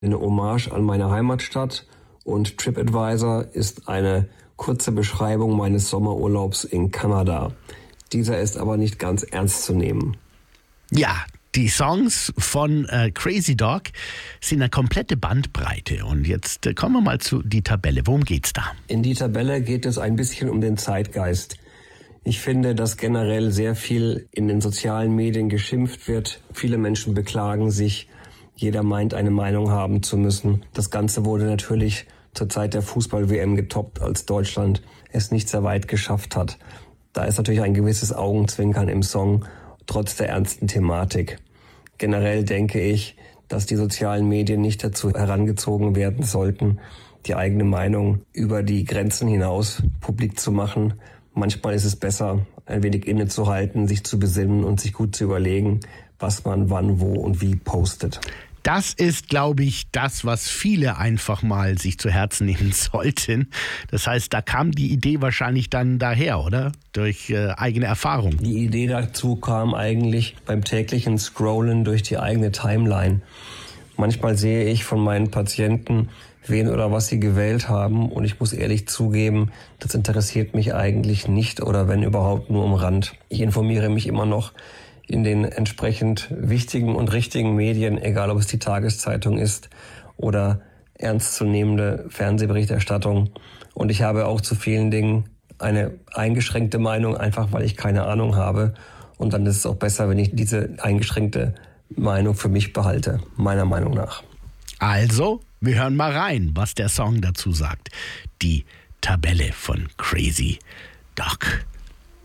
eine Hommage an meine Heimatstadt und TripAdvisor ist eine kurze Beschreibung meines Sommerurlaubs in Kanada. Dieser ist aber nicht ganz ernst zu nehmen. Ja, die Songs von Crazy Dog sind eine komplette Bandbreite. Und jetzt kommen wir mal zu die Tabelle. Worum geht's da? In die Tabelle geht es ein bisschen um den Zeitgeist. Ich finde, dass generell sehr viel in den sozialen Medien geschimpft wird. Viele Menschen beklagen sich. Jeder meint, eine Meinung haben zu müssen. Das Ganze wurde natürlich zur Zeit der Fußball-WM getoppt, als Deutschland es nicht sehr weit geschafft hat. Da ist natürlich ein gewisses Augenzwinkern im Song, trotz der ernsten Thematik. Generell denke ich, dass die sozialen Medien nicht dazu herangezogen werden sollten, die eigene Meinung über die Grenzen hinaus publik zu machen. Manchmal ist es besser, ein wenig innezuhalten, sich zu besinnen und sich gut zu überlegen, was man wann, wo und wie postet. Das ist, glaube ich, das, was viele einfach mal sich zu Herzen nehmen sollten. Das heißt, da kam die Idee wahrscheinlich dann daher, oder? Durch eigene Erfahrung. Die Idee dazu kam eigentlich beim täglichen Scrollen durch die eigene Timeline. Manchmal sehe ich von meinen Patienten, wen oder was sie gewählt haben. Und ich muss ehrlich zugeben, das interessiert mich eigentlich nicht oder wenn überhaupt nur am Rand. Ich informiere mich immer noch in den entsprechend wichtigen und richtigen Medien, egal ob es die Tageszeitung ist oder ernstzunehmende Fernsehberichterstattung. Und ich habe auch zu vielen Dingen eine eingeschränkte Meinung, einfach weil ich keine Ahnung habe. Und dann ist es auch besser, wenn ich diese eingeschränkte Meinung für mich behalte, meiner Meinung nach. Also, wir hören mal rein, was der Song dazu sagt. Die Tabelle von Crazy Dog.